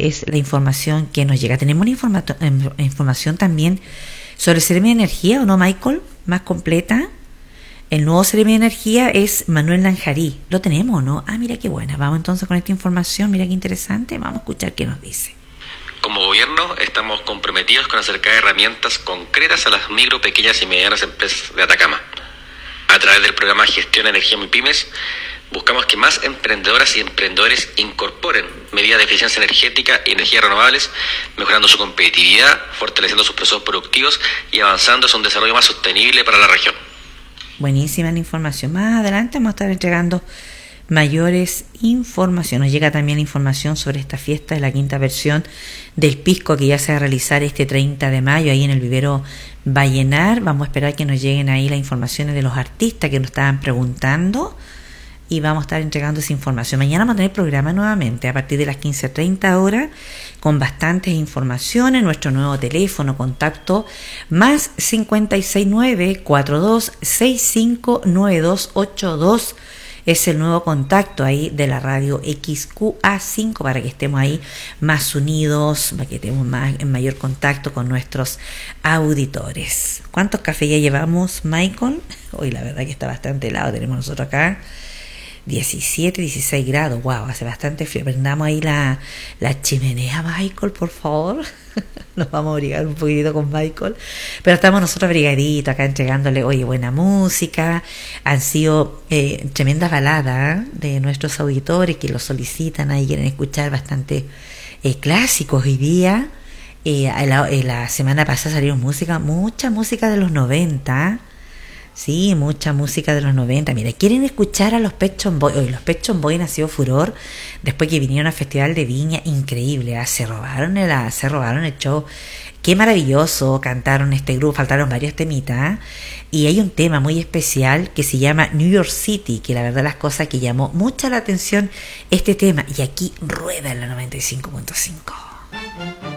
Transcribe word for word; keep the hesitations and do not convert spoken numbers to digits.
es la información que nos llega. Tenemos una informa- información también sobre el Seremi de Energía, ¿o no, Michael? Más completa. El nuevo Seremi de Energía es Manuel Lanjarí. ¿Lo tenemos, no? Ah, mira qué buena. Vamos entonces con esta información. Mira qué interesante. Vamos a escuchar qué nos dice. Como gobierno estamos comprometidos con acercar herramientas concretas a las micro, pequeñas y medianas empresas de Atacama. A través del programa Gestión Energía MIPYMES, buscamos que más emprendedoras y emprendedores incorporen medidas de eficiencia energética y energías renovables, mejorando su competitividad, fortaleciendo sus procesos productivos y avanzando hacia un desarrollo más sostenible para la región. Buenísima la información. Más adelante vamos a estar entregando mayores información. Nos llega también información sobre esta fiesta de la quinta versión del Pisco que ya se va a realizar este treinta de mayo ahí en el vivero Vallenar. Vamos a esperar que nos lleguen ahí las informaciones de los artistas que nos estaban preguntando y vamos a estar entregando esa información. Mañana vamos a tener programa nuevamente a partir de las quince treinta horas con bastantes informaciones. Nuestro nuevo teléfono, contacto más cinco seis nueve, cuatro dos seis cinco, nueve dos ocho dos. Es el nuevo contacto ahí de la radio X Q A cinco para que estemos ahí más unidos, para que estemos más en mayor contacto con nuestros auditores. ¿Cuántos cafés ya llevamos, Michael? Hoy la verdad que está bastante helado, tenemos nosotros acá diecisiete, dieciséis grados, wow, hace bastante frío. Prendamos ahí la, la chimenea, Michael, por favor. Nos vamos a abrigar un poquitito con Michael, pero estamos nosotros abrigaditos acá entregándole, oye, buena música. Han sido eh, tremendas baladas ¿eh? de nuestros auditores que lo solicitan ahí, quieren escuchar bastante eh, clásicos hoy día. Eh, la, eh, la semana pasada salió música, mucha música de los noventa. Sí, mucha música de los noventa. Mira, quieren escuchar a los Pet Shop Boys. Oye, los Pet Shop Boys han sido furor después que vinieron al Festival de Viña. Increíble, ¿eh? se robaron el, se robaron el show. Qué maravilloso cantaron este grupo. Faltaron varios temitas. ¿eh? Y hay un tema muy especial que se llama New York City, que la verdad las cosas que llamó mucha la atención este tema. Y aquí rueda en la noventa y cinco punto cinco.